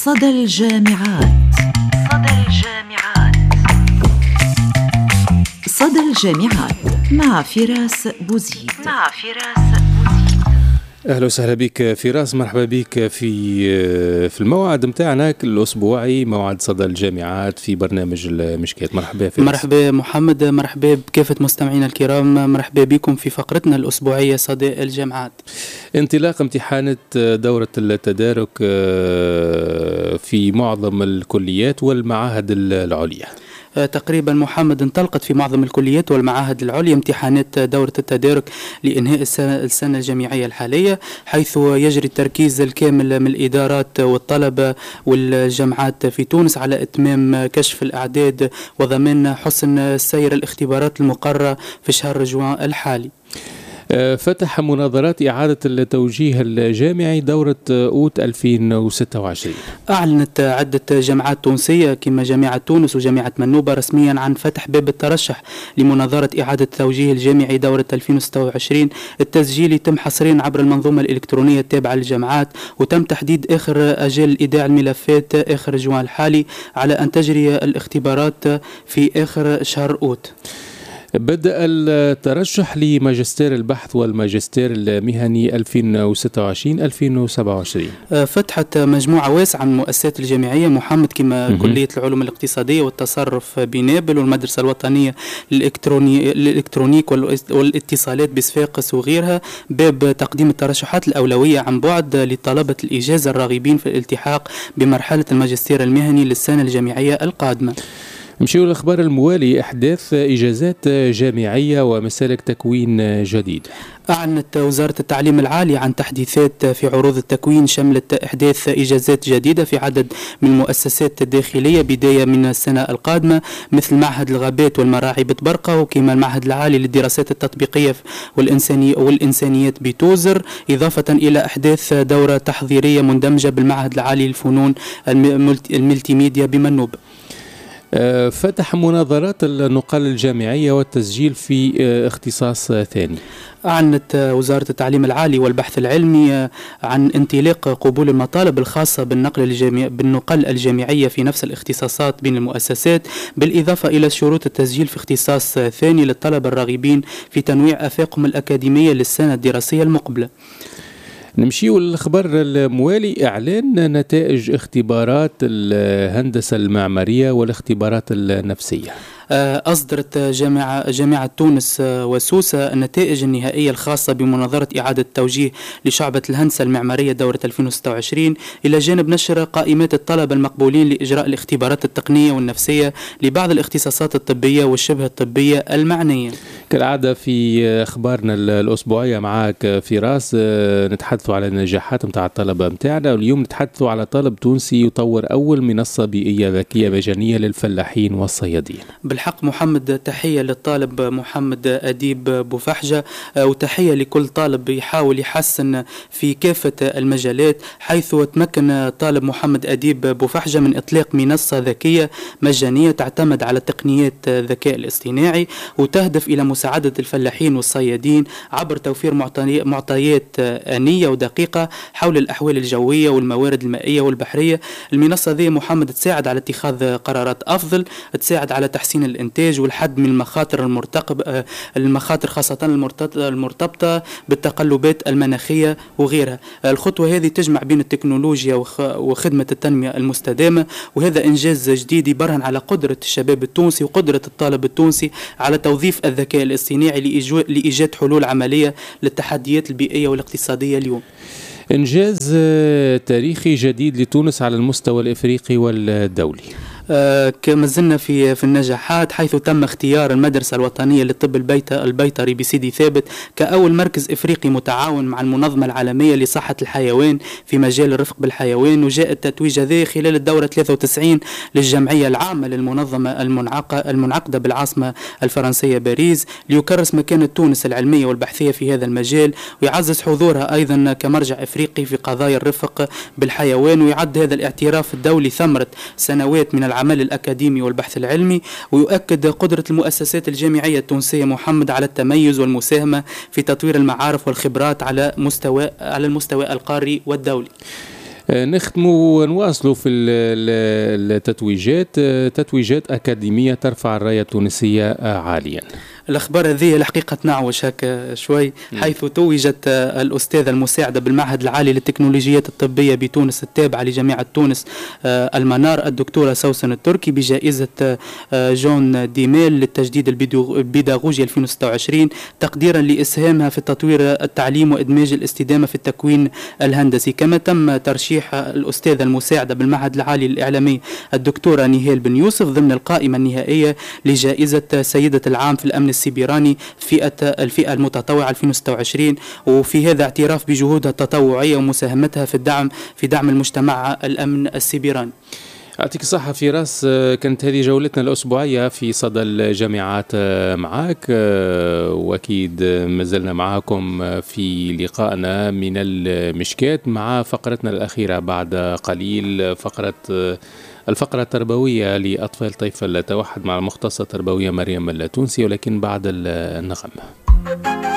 صدى الجامعات. صدى الجامعات مع فراس بوزيد. أهلا وسهلا بك فراس، مرحبا بك في الموعد متاعنا الأسبوعي، موعد صدى الجامعات في برنامج المشكات. مرحبا فراس. مرحبا محمد، مرحبا بكافة مستمعينا الكرام، مرحبا بكم في فقرتنا الأسبوعية صدى الجامعات. انطلاق امتحانات دورة التدارك في معظم الكليات والمعاهد العليا. تقريبا محمد انطلقت في معظم الكليات والمعاهد العليا امتحانات دورة التدارك لإنهاء السنة الجامعية الحالية، حيث يجري التركيز الكامل من الإدارات والطلبة والجامعات في تونس على إتمام كشف الأعداد وضمان حسن سير الاختبارات المقررة في شهر جوان الحالي. فتح مناظرات إعادة التوجيه الجامعي دورة أوت 2026. أعلنت عدة جامعات تونسية كما جامعة تونس وجامعة منوبة رسميا عن فتح باب الترشح لمناظرة إعادة التوجيه الجامعي دورة 2026. التسجيل يتم حصريا عبر المنظومة الإلكترونية التابعة للجامعات، وتم تحديد آخر أجل إيداع الملفات آخر جوان الحالي على أن تجري الاختبارات في آخر شهر أوت. بدأ الترشح لماجستير البحث والماجستير المهني 2026-2027. فتحت مجموعة واسعة من المؤسسات الجامعية محمد كما كلية العلوم الاقتصادية والتصرف بنابل والمدرسة الوطنية للإلكترونيك والاتصالات بصفاقس وغيرها، باب تقديم الترشحات الأولوية عن بعد لطلبة الإجازة الراغبين في الالتحاق بمرحلة الماجستير المهني للسنة الجامعية القادمة. نمشيو للأخبار الموالي. إحداث إجازات جامعية ومسالك تكوين جديد. أعلنت وزارة التعليم العالي عن تحديثات في عروض التكوين شملت إحداث إجازات جديدة في عدد من المؤسسات الداخلية بداية من السنة القادمة، مثل معهد الغابات والمراعي بتبرقة، وكما المعهد العالي للدراسات التطبيقية والإنسانيات بتوزر، إضافة إلى إحداث دورة تحضيرية مندمجة بالمعهد العالي للفنون الملتي ميديا بمنوب. فتح مناظرات النقل الجامعية والتسجيل في اختصاص ثاني. أعلنت وزارة التعليم العالي والبحث العلمي عن انطلاق قبول المطالب الخاصة بالنقل الجامعية في نفس الاختصاصات بين المؤسسات، بالإضافة إلى شروط التسجيل في اختصاص ثاني للطلبة الراغبين في تنويع آفاقهم الأكاديمية للسنة الدراسية المقبلة. نمشيو للخبر الموالي. إعلان نتائج اختبارات الهندسة المعمارية والاختبارات النفسية. أصدرت جامعة تونس وسوسة النتائج النهائية الخاصة بمناظرة إعادة التوجيه لشعبة الهندسة المعمارية دورة 2026، إلى جانب نشر قائمات الطلبة المقبولين لإجراء الاختبارات التقنية والنفسية لبعض الاختصاصات الطبية والشبه الطبية المعنية. كالعادة في أخبارنا الأسبوعية معك فراس نتحدثوا على النجاحات متاع الطلبة متاعنا، واليوم نتحدثوا على طالب تونسي يطور أول منصة بيئية ذكية مجانية للفلاحين والصيادين. بالحق محمد، تحية للطالب محمد أديب بوفحجة، وتحية لكل طالب يحاول يحسن في كافة المجالات، حيث تمكن طالب محمد أديب بوفحجة من إطلاق منصة ذكية مجانية تعتمد على تقنيات الذكاء الاصطناعي وتهدف إلى مساعدة الفلاحين والصيادين عبر توفير معطيات آنية ودقيقة حول الأحوال الجوية والموارد المائية والبحرية. المنصة ذي محمد تساعد على اتخاذ قرارات أفضل، تساعد على تحسين الإنتاج والحد من المخاطر خاصة المرتبطة بالتقلبات المناخية وغيرها. الخطوة هذه تجمع بين التكنولوجيا وخدمة التنمية المستدامة، وهذا إنجاز جديد يبرهن على قدرة الشباب التونسي وقدرة الطالب التونسي على توظيف الذكاء الاصطناعي لإيجاد حلول عملية للتحديات البيئية والاقتصادية اليوم. إنجاز تاريخي جديد لتونس على المستوى الإفريقي والدولي. كما زلنا في النجاحات، حيث تم اختيار المدرسة الوطنية للطب البيطري بسيدي ثابت كأول مركز إفريقي متعاون مع المنظمة العالمية لصحة الحيوان في مجال الرفق بالحيوان، وجاء التتويج هذا خلال الدورة 93 للجمعية العامة للمنظمة المنعقدة بالعاصمة الفرنسية باريس، ليكرس مكانة تونس العلمية والبحثية في هذا المجال، ويعزز حضورها أيضا كمرجع إفريقي في قضايا الرفق بالحيوان. ويعد هذا الاعتراف الدولي ثمرة سنوات من العمل الأكاديمي والبحث العلمي، ويؤكد قدرة المؤسسات الجامعية التونسية محمد على التميز والمساهمة في تطوير المعارف والخبرات على المستوى القاري والدولي. نختموا ونواصلوا في التتويجات. تتويجات أكاديمية ترفع الراية التونسية عاليا. الأخبار هذه الحقيقة تنعوش هكا شوي، حيث توجت الأستاذة المساعدة بالمعهد العالي للتكنولوجيات الطبية بتونس التابعة لجامعة تونس المنار الدكتورة سوسن التركي بجائزة جون ديميل للتجديد البيداغوجي 2026 تقديرا لإسهامها في تطوير التعليم وإدماج الاستدامة في التكوين الهندسي. كما تم ترشيح الأستاذة المساعدة بالمعهد العالي الإعلامي الدكتورة نهال بن يوسف ضمن القائمة النهائية لجائزة سيدة العام في الأمن السيبراني الفئة المتطوعة 2026، وفي هذا اعتراف بجهودها التطوعية ومساهمتها في دعم المجتمع الأمن السيبراني. يعطيك الصحة فراس. كانت هذه جولتنا الأسبوعية في صدى الجامعات معك، وأكيد مازلنا معكم في لقائنا من المشكات مع فقرتنا الأخيرة بعد قليل، الفقرة التربوية لأطفال طيف التوحد مع المختصة التربوية مريم التونسي، ولكن بعد النغم.